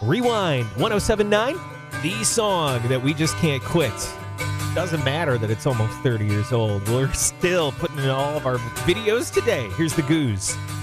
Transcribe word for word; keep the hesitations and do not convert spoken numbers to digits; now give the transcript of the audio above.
Rewind one oh seven point nine, the song that we just can't quit. Doesn't matter that it's almost thirty years old. We're still putting in all of our videos today. Here's the Goose.